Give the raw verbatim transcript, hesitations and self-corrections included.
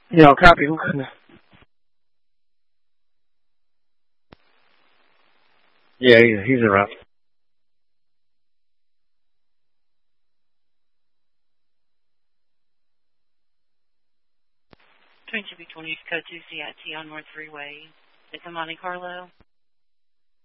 Yeah, copy. Who couldn't? Yeah, he's, he's around. twenty-two B twenty, code two C I T on North Freeway. It's in Monte Carlo.